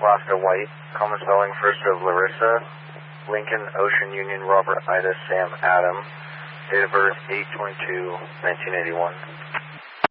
Alaska White, common spelling first of Larissa, Lincoln, Ocean, Union, Robert, Ida, Sam, Adam, date of birth 8/22/1981.